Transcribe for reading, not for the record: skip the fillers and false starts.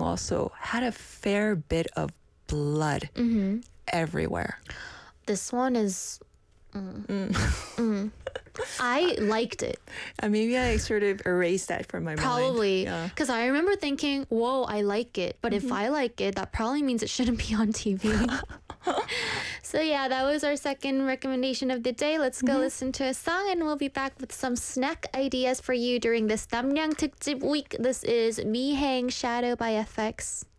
also had a fair bit of blood everywhere. This one is... I liked it. Maybe I sort of erased that from my mind. Probably. Yeah. Because I remember thinking, whoa, I like it. But if I like it, that probably means it shouldn't be on TV. So yeah, that was our second recommendation of the day. Let's go listen to a song and we'll be back with some snack ideas for you during this Namnyang 특집 week. This is Mi Hang Shadow by FX.